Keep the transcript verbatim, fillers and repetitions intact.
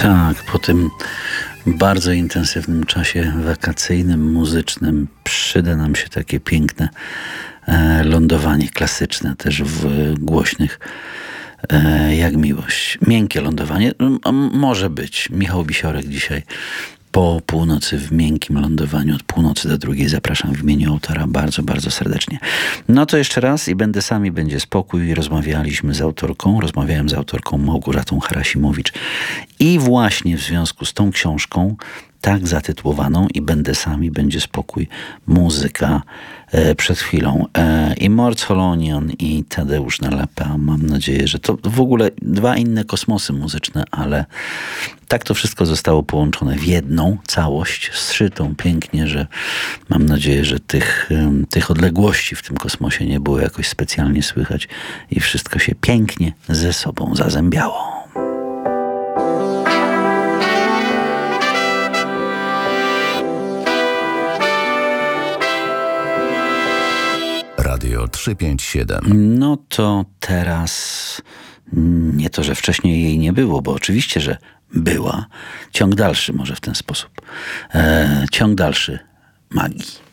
Tak, po tym bardzo intensywnym czasie wakacyjnym, muzycznym przyda nam się takie piękne e, lądowanie klasyczne, też w głośnych e, jak miłość. Miękkie lądowanie m- może być. Michał Wisiorek dzisiaj po północy w miękkim lądowaniu, od północy do drugiej. Zapraszam w imieniu autora bardzo, bardzo serdecznie. No to jeszcze raz i będę sami, będzie spokój. Rozmawialiśmy z autorką, rozmawiałem z autorką Małgorzatą Harasimowicz i właśnie w związku z tą książką, tak zatytułowaną i będę sami, będzie spokój, muzyka e, przed chwilą. E, I Mort Holonion i Tadeusz Nalepa. Mam nadzieję, że to w ogóle dwa inne kosmosy muzyczne, ale tak to wszystko zostało połączone w jedną całość, zszytą pięknie, że mam nadzieję, że tych, tych odległości w tym kosmosie nie było jakoś specjalnie słychać i wszystko się pięknie ze sobą zazębiało. Radio trzysta pięćdziesiąt siedem. No to teraz nie to, że wcześniej jej nie było, bo oczywiście, że była. Ciąg dalszy może w ten sposób. E, ciąg dalszy magii.